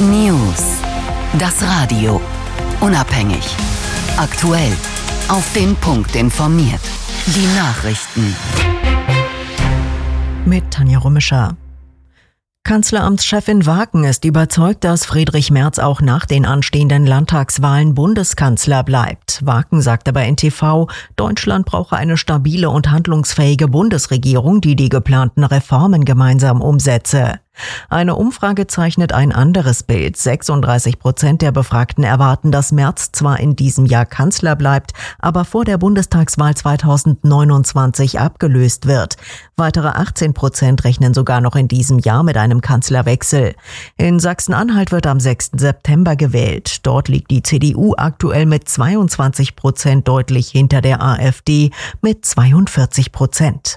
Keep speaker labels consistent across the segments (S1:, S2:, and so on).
S1: News. Das Radio. Unabhängig. Aktuell. Auf den Punkt informiert. Die Nachrichten.
S2: Mit Tanja Rummischer. Kanzleramtschefin Wagen ist überzeugt, dass Friedrich Merz auch nach den anstehenden Landtagswahlen Bundeskanzler bleibt. Wagen sagte bei NTV, Deutschland brauche eine stabile und handlungsfähige Bundesregierung, die die geplanten Reformen gemeinsam umsetze. Eine Umfrage zeichnet ein anderes Bild. 36% der Befragten erwarten, dass Merz zwar in diesem Jahr Kanzler bleibt, aber vor der Bundestagswahl 2029 abgelöst wird. Weitere 18% rechnen sogar noch in diesem Jahr mit einem Kanzlerwechsel. In Sachsen-Anhalt wird am 6. September gewählt. Dort liegt die CDU aktuell mit 22% deutlich hinter der AfD mit 42%.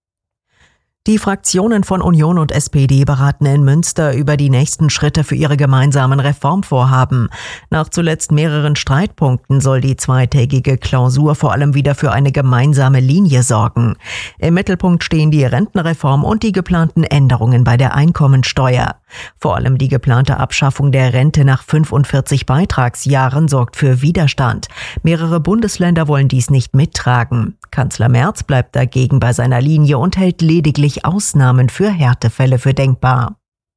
S2: Die Fraktionen von Union und SPD beraten in Münster über die nächsten Schritte für ihre gemeinsamen Reformvorhaben. Nach zuletzt mehreren Streitpunkten soll die zweitägige Klausur vor allem wieder für eine gemeinsame Linie sorgen. Im Mittelpunkt stehen die Rentenreform und die geplanten Änderungen bei der Einkommensteuer. Vor allem die geplante Abschaffung der Rente nach 45 Beitragsjahren sorgt für Widerstand. Mehrere Bundesländer wollen dies nicht mittragen. Kanzler Merz bleibt dagegen bei seiner Linie und hält lediglich Ausnahmen für Härtefälle für denkbar.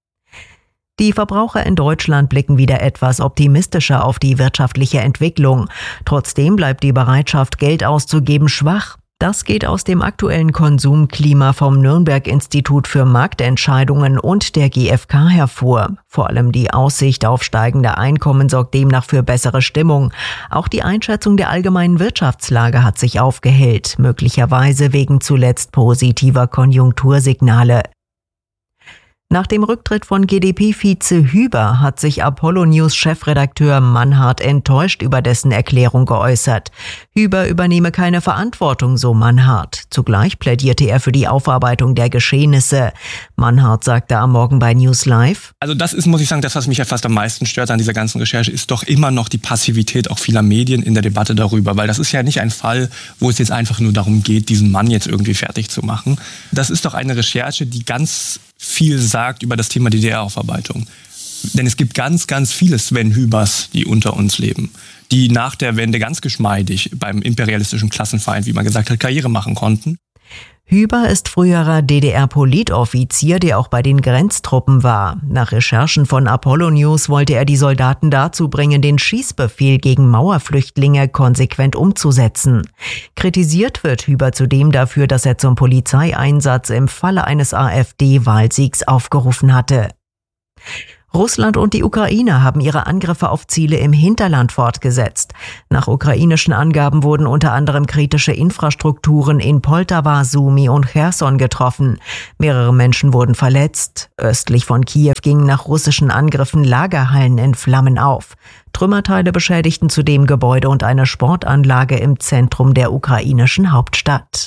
S2: Die Verbraucher in Deutschland blicken wieder etwas optimistischer auf die wirtschaftliche Entwicklung. Trotzdem bleibt die Bereitschaft, Geld auszugeben, schwach. Das geht aus dem aktuellen Konsumklima vom Nürnberg-Institut für Marktentscheidungen und der GfK hervor. Vor allem die Aussicht auf steigende Einkommen sorgt demnach für bessere Stimmung. Auch die Einschätzung der allgemeinen Wirtschaftslage hat sich aufgehellt, möglicherweise wegen zuletzt positiver Konjunktursignale. Nach dem Rücktritt von GdP-Vize Hüber hat sich Apollo News Chefredakteur Mannhardt enttäuscht über dessen Erklärung geäußert. Hüber übernehme keine Verantwortung, so Mannhardt. Zugleich plädierte er für die Aufarbeitung der Geschehnisse. Mannhardt sagte am Morgen bei News Live:
S3: Also das ist, muss ich sagen, das, was mich ja fast am meisten stört an dieser ganzen Recherche, ist doch immer noch die Passivität auch vieler Medien in der Debatte darüber. Weil das ist ja nicht ein Fall, wo es jetzt einfach nur darum geht, diesen Mann jetzt irgendwie fertig zu machen. Das ist doch eine Recherche, die ganz viel sagt über das Thema DDR-Aufarbeitung. Denn es gibt ganz, ganz viele Sven Hübers, die unter uns leben, die nach der Wende ganz geschmeidig beim imperialistischen Klassenfeind, wie man gesagt hat, Karriere machen konnten.
S2: Hüber ist früherer DDR-Politoffizier, der auch bei den Grenztruppen war. Nach Recherchen von Apollo News wollte er die Soldaten dazu bringen, den Schießbefehl gegen Mauerflüchtlinge konsequent umzusetzen. Kritisiert wird Hüber zudem dafür, dass er zum Polizeieinsatz im Falle eines AfD-Wahlsiegs aufgerufen hatte. Russland und die Ukraine haben ihre Angriffe auf Ziele im Hinterland fortgesetzt. Nach ukrainischen Angaben wurden unter anderem kritische Infrastrukturen in Poltawa, Sumy und Cherson getroffen. Mehrere Menschen wurden verletzt. Östlich von Kiew gingen nach russischen Angriffen Lagerhallen in Flammen auf. Trümmerteile beschädigten zudem Gebäude und eine Sportanlage im Zentrum der ukrainischen Hauptstadt.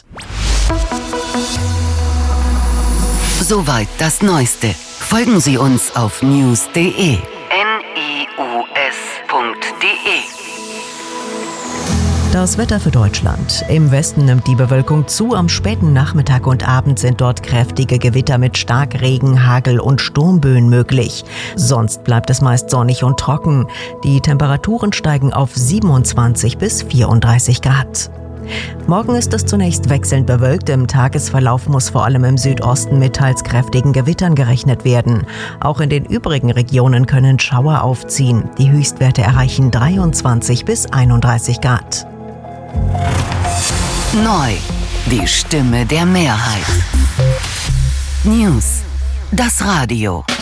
S1: Soweit das Neueste. Folgen Sie uns auf news.de. news.de.
S2: Das Wetter für Deutschland. Im Westen nimmt die Bewölkung zu. Am späten Nachmittag und Abend sind dort kräftige Gewitter mit Starkregen, Hagel und Sturmböen möglich. Sonst bleibt es meist sonnig und trocken. Die Temperaturen steigen auf 27 bis 34 Grad. Morgen ist es zunächst wechselnd bewölkt. Im Tagesverlauf muss vor allem im Südosten mit teils kräftigen Gewittern gerechnet werden. Auch in den übrigen Regionen können Schauer aufziehen. Die Höchstwerte erreichen 23 bis 31 Grad.
S1: Neu. Die Stimme der Mehrheit. News. Das Radio.